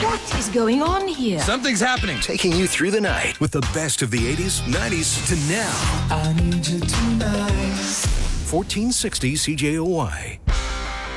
What is going on here? Something's happening. Taking you through the night with the best of the 80s, 90s to now. I need you tonight. 1460 CJOY.